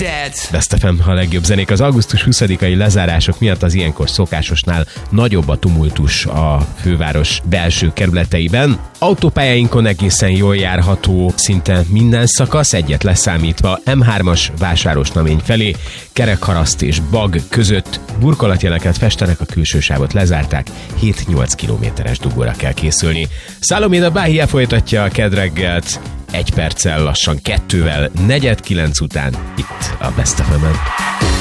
Best FM, a legjobb zenék. Az augusztus 20-ai lezárások miatt az ilyenkor szokásosnál nagyobb a tumultus a főváros belső kerületeiben. Autópályáinkon egészen jól járható szinte minden szakasz, egyet leszámítva M3-as Vásárosnamény felé, Kerekharaszt és Bag között burkolatjeleket festenek, a külső sávot lezárták, 7-8 kilométeres dugóra kell készülni. Száloméda Báhia folytatja a Kedd reggelt, 1 perccel, lassan 2-vel, 8:45 után itt a Best FM-en.